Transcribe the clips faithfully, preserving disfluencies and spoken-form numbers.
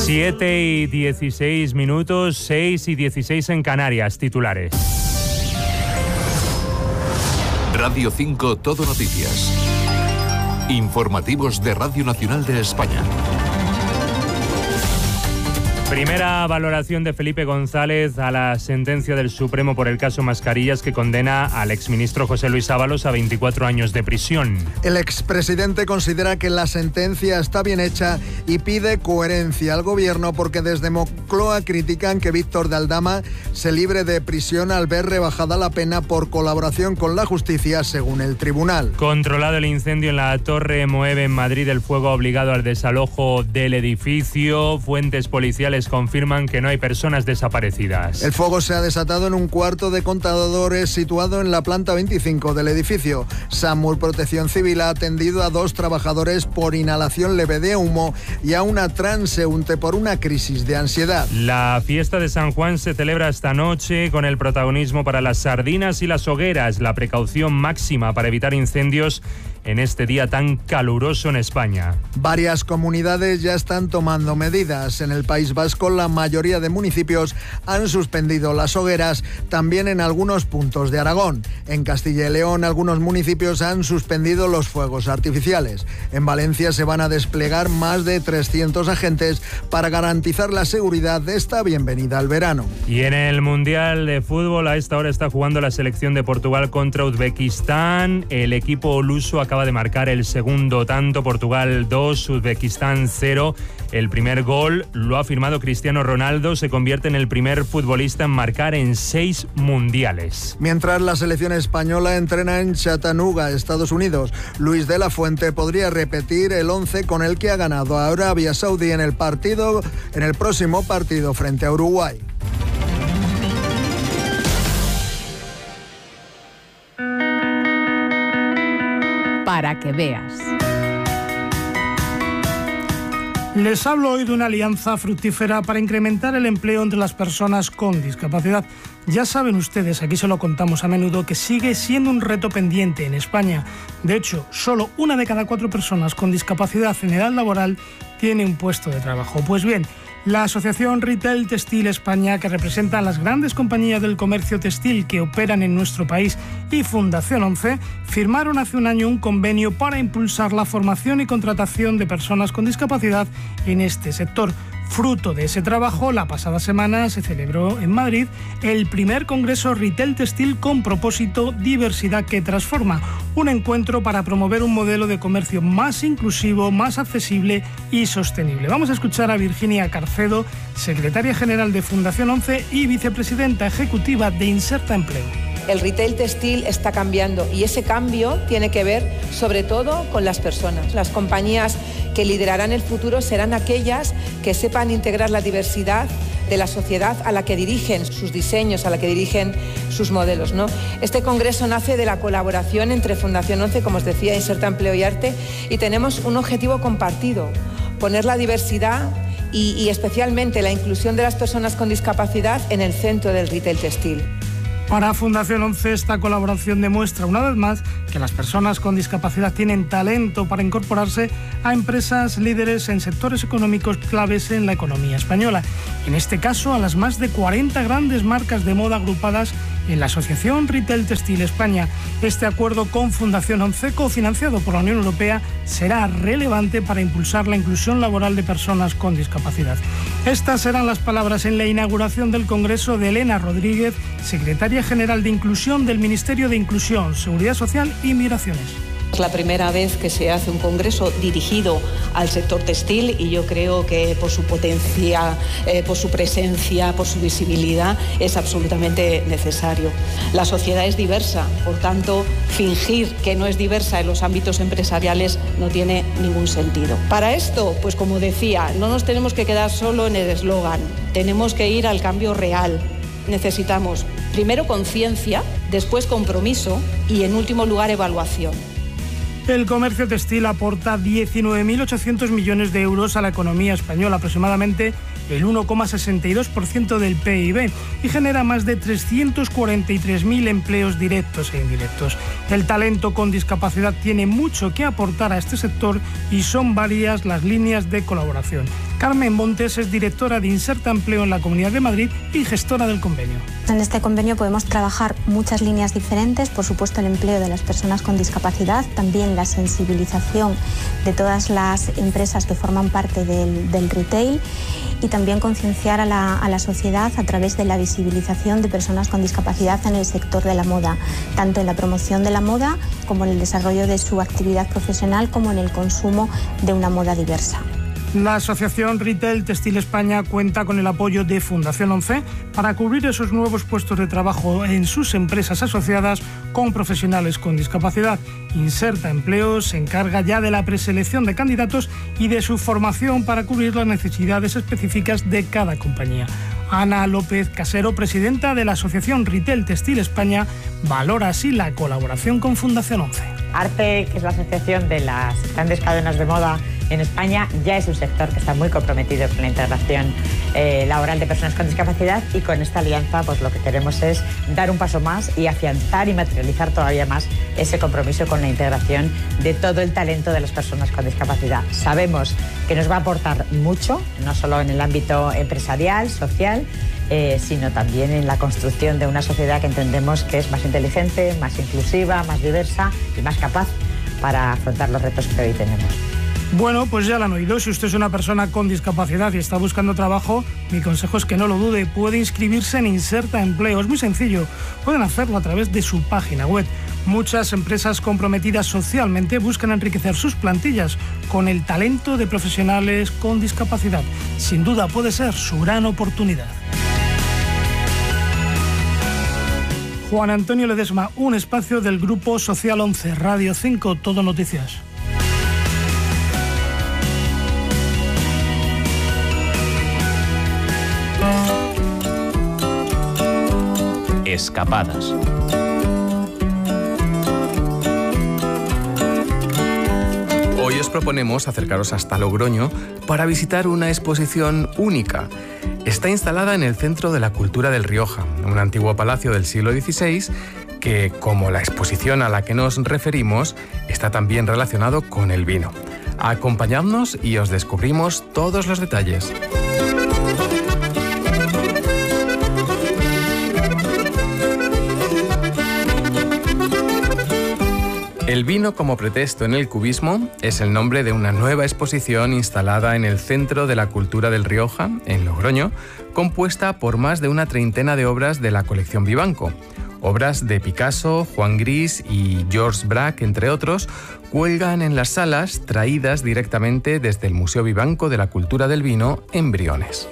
siete y dieciséis minutos, seis y dieciséis en Canarias, titulares. Radio cinco Todo Noticias. Informativos de Radio Nacional de España. Primera valoración de Felipe González a la sentencia del Supremo por el caso Mascarillas, que condena al exministro José Luis Ábalos a veinticuatro años de prisión. El expresidente considera que la sentencia está bien hecha y pide coherencia al gobierno, porque desde Moncloa critican que Víctor de Aldama se libre de prisión al ver rebajada la pena por colaboración con la justicia, según el tribunal. Controlado el incendio en la Torre Moeve en Madrid, el fuego ha obligado al desalojo del edificio. Fuentes policiales confirman que no hay personas desaparecidas. El fuego se ha desatado en un cuarto de contadores situado en la planta veinticinco del edificio. SAMUR Protección Civil ha atendido a dos trabajadores por inhalación leve de humo y a una transeúnte por una crisis de ansiedad. La fiesta de San Juan se celebra esta noche con el protagonismo para las sardinas y las hogueras, la precaución máxima para evitar incendios en este día tan caluroso en España. Varias comunidades ya están tomando medidas. En el País Vasco, la mayoría de municipios han suspendido las hogueras, también en algunos puntos de Aragón. En Castilla y León, algunos municipios han suspendido los fuegos artificiales. En Valencia se van a desplegar más de trescientos agentes para garantizar la seguridad de esta bienvenida al verano. Y en el Mundial de Fútbol, a esta hora está jugando la selección de Portugal contra Uzbekistán. El equipo luso acaba de marcar el segundo tanto. Portugal dos, Uzbekistán cero. El primer gol lo ha firmado Cristiano Ronaldo. Se convierte en el primer futbolista en marcar en seis mundiales. Mientras la selección española entrena en Chattanooga, Estados Unidos, Luis de la Fuente podría repetir el once con el que ha ganado a Arabia Saudí en el partido, en el próximo partido frente a Uruguay. Para que veas. Les hablo hoy de una alianza fructífera para incrementar el empleo entre las personas con discapacidad. Ya saben ustedes, aquí se lo contamos a menudo, que sigue siendo un reto pendiente en España. De hecho, solo una de cada cuatro personas con discapacidad en edad laboral tiene un puesto de trabajo. Pues bien, la Asociación Retail Textil España, que representa a las grandes compañías del comercio textil que operan en nuestro país, y Fundación once, firmaron hace un año un convenio para impulsar la formación y contratación de personas con discapacidad en este sector. Fruto de ese trabajo, la pasada semana se celebró en Madrid el primer Congreso Retail Textil con propósito Diversidad que Transforma, un encuentro para promover un modelo de comercio más inclusivo, más accesible y sostenible. Vamos a escuchar a Virginia Carcedo, secretaria general de Fundación once y vicepresidenta ejecutiva de Inserta Empleo. El retail textil está cambiando y ese cambio tiene que ver sobre todo con las personas. Las compañías que liderarán el futuro serán aquellas que sepan integrar la diversidad de la sociedad a la que dirigen sus diseños, a la que dirigen sus modelos, ¿no? Este congreso nace de la colaboración entre Fundación once, como os decía, Inserta Empleo y Arte, y tenemos un objetivo compartido: poner la diversidad y, y especialmente la inclusión de las personas con discapacidad en el centro del retail textil. Para Fundación once, esta colaboración demuestra una vez más que las personas con discapacidad tienen talento para incorporarse a empresas líderes en sectores económicos claves en la economía española. En este caso, a las más de cuarenta grandes marcas de moda agrupadas en la Asociación Retail Textil España. Este acuerdo con Fundación once, cofinanciado por la Unión Europea, será relevante para impulsar la inclusión laboral de personas con discapacidad. Estas serán las palabras en la inauguración del Congreso de Elena Rodríguez, secretaria general de Inclusión del Ministerio de Inclusión, Seguridad Social y Migraciones. Es la primera vez que se hace un congreso dirigido al sector textil y yo creo que por su potencia, eh, por su presencia, por su visibilidad es absolutamente necesario. La sociedad es diversa, por tanto, fingir que no es diversa en los ámbitos empresariales no tiene ningún sentido. Para esto, pues como decía, no nos tenemos que quedar solo en el eslogan, tenemos que ir al cambio real. Necesitamos primero conciencia, después compromiso y en último lugar evaluación. El comercio textil aporta diecinueve mil ochocientos millones de euros a la economía española, aproximadamente el uno coma sesenta y dos por ciento del P I B, y genera más de trescientos cuarenta y tres mil empleos directos e indirectos. El talento con discapacidad tiene mucho que aportar a este sector y son varias las líneas de colaboración. Carmen Montes es directora de Inserta Empleo en la Comunidad de Madrid y gestora del convenio. En este convenio podemos trabajar muchas líneas diferentes, por supuesto el empleo de las personas con discapacidad, también la sensibilización de todas las empresas que forman parte del, del retail y también concienciar a la, a la sociedad a través de la visibilización de personas con discapacidad en el sector de la moda, tanto en la promoción de la moda como en el desarrollo de su actividad profesional como en el consumo de una moda diversa. La Asociación Retail Textil España cuenta con el apoyo de Fundación once para cubrir esos nuevos puestos de trabajo en sus empresas asociadas con profesionales con discapacidad. Inserta Empleo se encarga ya de la preselección de candidatos y de su formación para cubrir las necesidades específicas de cada compañía. Ana López Casero, presidenta de la Asociación Retail Textil España, valora así la colaboración con Fundación once. Arte, que es la asociación de las grandes cadenas de moda en España, ya es un sector que está muy comprometido con la integración eh, laboral de personas con discapacidad, y con esta alianza pues lo que queremos es dar un paso más y afianzar y materializar todavía más ese compromiso con la integración de todo el talento de las personas con discapacidad. Sabemos que nos va a aportar mucho, no solo en el ámbito empresarial, social, eh, sino también en la construcción de una sociedad que entendemos que es más inteligente, más inclusiva, más diversa y más capaz para afrontar los retos que hoy tenemos. Bueno, pues ya lo han oído. Si usted es una persona con discapacidad y está buscando trabajo, mi consejo es que no lo dude. Puede inscribirse en Inserta Empleo. Es muy sencillo. Pueden hacerlo a través de su página web. Muchas empresas comprometidas socialmente buscan enriquecer sus plantillas con el talento de profesionales con discapacidad. Sin duda puede ser su gran oportunidad. Juan Antonio Ledesma, un espacio del Grupo Social once, Radio cinco, Todo Noticias. Escapadas. Hoy os proponemos acercaros hasta Logroño para visitar una exposición única. Está instalada en el Centro de la Cultura del Rioja, un antiguo palacio del siglo dieciséis que, como la exposición a la que nos referimos, está también relacionado con el vino. Acompañadnos y os descubrimos todos los detalles. El vino como pretexto en el cubismo es el nombre de una nueva exposición instalada en el Centro de la Cultura del Rioja, en Logroño, compuesta por más de una treintena de obras de la colección Vivanco. Obras de Picasso, Juan Gris y Georges Braque, entre otros, cuelgan en las salas traídas directamente desde el Museo Vivanco de la Cultura del Vino en Briones.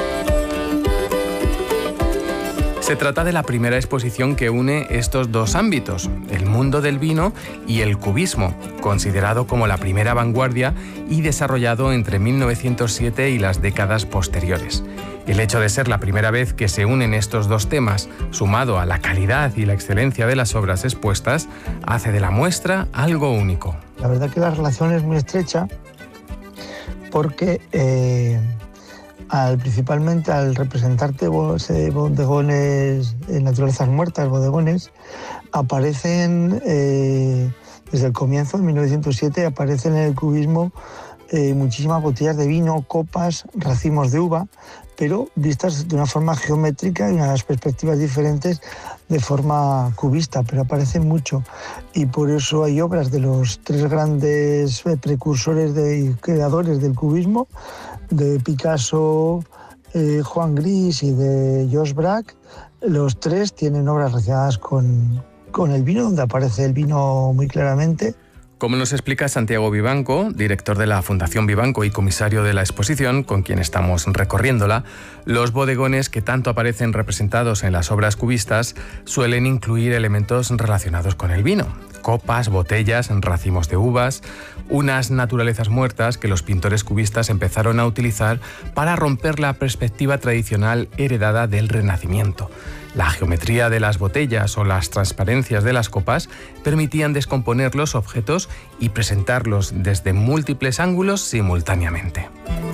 Se trata de la primera exposición que une estos dos ámbitos, el mundo del vino y el cubismo, considerado como la primera vanguardia y desarrollado entre mil novecientos siete y las décadas posteriores. El hecho de ser la primera vez que se unen estos dos temas, sumado a la calidad y la excelencia de las obras expuestas, hace de la muestra algo único. La verdad que la relación es muy estrecha porque eh, al, principalmente al representarte bodegones, eh, naturalezas muertas, bodegones, aparecen eh, desde el comienzo, en mil novecientos siete, aparecen en el cubismo eh, muchísimas botellas de vino, copas, racimos de uva, pero vistas de una forma geométrica y unas perspectivas diferentes de forma cubista, pero aparecen mucho. Y por eso hay obras de los tres grandes precursores de, y creadores del cubismo, de Picasso, eh, Juan Gris y de Georges Braque. Los tres tienen obras relacionadas con, con el vino, donde aparece el vino muy claramente. Como nos explica Santiago Vivanco, director de la Fundación Vivanco y comisario de la exposición, con quien estamos recorriéndola, los bodegones que tanto aparecen representados en las obras cubistas suelen incluir elementos relacionados con el vino: copas, botellas, racimos de uvas, unas naturalezas muertas que los pintores cubistas empezaron a utilizar para romper la perspectiva tradicional heredada del Renacimiento. La geometría de las botellas o las transparencias de las copas permitían descomponer los objetos y presentarlos desde múltiples ángulos simultáneamente.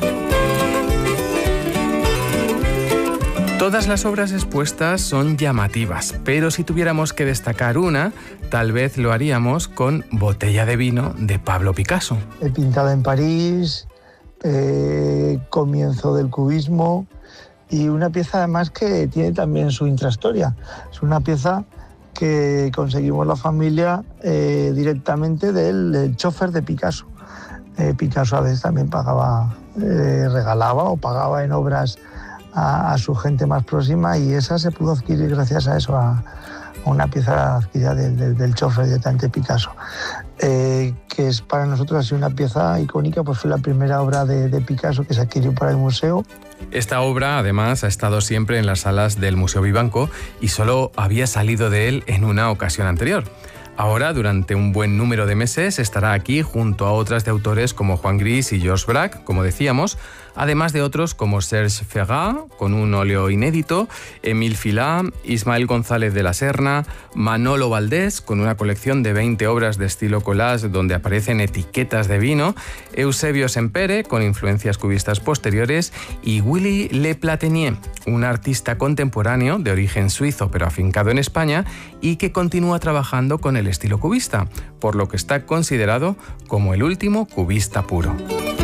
Todas las obras expuestas son llamativas, pero si tuviéramos que destacar una, tal vez lo haríamos con Botella de vino de Pablo Picasso. He pintado en París, eh, comienzo del cubismo, y una pieza además que tiene también su intrahistoria. Es una pieza que conseguimos la familia eh, directamente del, del chofer de Picasso. Eh, Picasso a veces también pagaba, eh, regalaba o pagaba en obras a, a su gente más próxima, y esa se pudo adquirir gracias a eso, a, a una pieza adquirida del, del, del chofer directamente de Picasso. Eh, que es para nosotros así una pieza icónica, pues fue la primera obra de, de Picasso que se adquirió para el museo. Esta obra, además, ha estado siempre en las salas del Museo Vivanco y solo había salido de él en una ocasión anterior. Ahora, durante un buen número de meses, estará aquí junto a otras de autores como Juan Gris y Georges Braque, como decíamos, además de otros como Serge Ferrat, con un óleo inédito, Émile Fillat, Ismael González de la Serna, Manolo Valdés, con una colección de veinte obras de estilo collage donde aparecen etiquetas de vino, Eusebio Sempere, con influencias cubistas posteriores, y Willy Le Platenier, un artista contemporáneo de origen suizo pero afincado en España y que continúa trabajando con el estilo cubista, por lo que está considerado como el último cubista puro.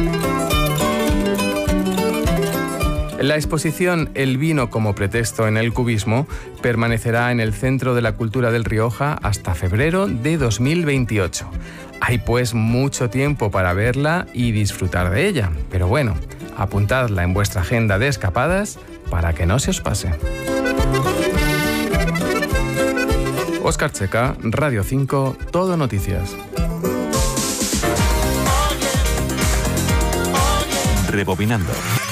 La exposición El vino como pretexto en el cubismo permanecerá en el Centro de la Cultura del Rioja hasta febrero de dos mil veintiocho. Hay pues mucho tiempo para verla y disfrutar de ella, pero bueno, apuntadla en vuestra agenda de escapadas para que no se os pase. Óscar Checa, Radio cinco, Todo Noticias. Rebobinando.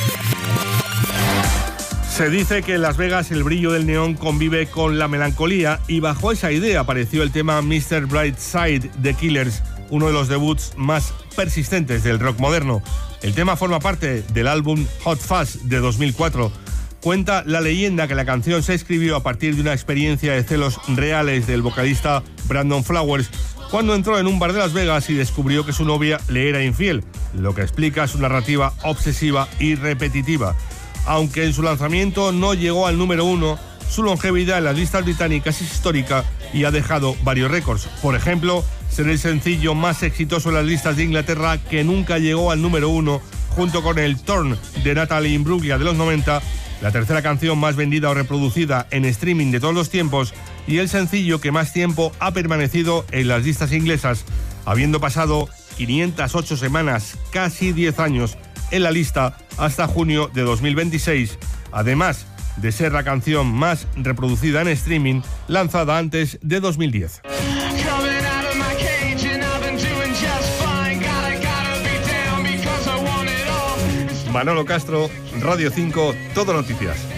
Se dice que en Las Vegas el brillo del neón convive con la melancolía, y bajo esa idea apareció el tema mister Brightside de Killers, uno de los debuts más persistentes del rock moderno. El tema forma parte del álbum Hot Fuzz de dos mil cuatro. Cuenta la leyenda que la canción se escribió a partir de una experiencia de celos reales del vocalista Brandon Flowers cuando entró en un bar de Las Vegas y descubrió que su novia le era infiel, lo que explica su narrativa obsesiva y repetitiva. Aunque en su lanzamiento no llegó al número uno, su longevidad en las listas británicas es histórica y ha dejado varios récords. Por ejemplo, ser el sencillo más exitoso en las listas de Inglaterra que nunca llegó al número uno, junto con el Torn de Natalie Imbruglia de los noventa, la tercera canción más vendida o reproducida en streaming de todos los tiempos y el sencillo que más tiempo ha permanecido en las listas inglesas, habiendo pasado quinientas ocho semanas, casi diez años, en la lista hasta junio de dos mil veintiséis, además de ser la canción más reproducida en streaming lanzada antes de dos mil diez. Manolo Castro, Radio cinco, Todo Noticias.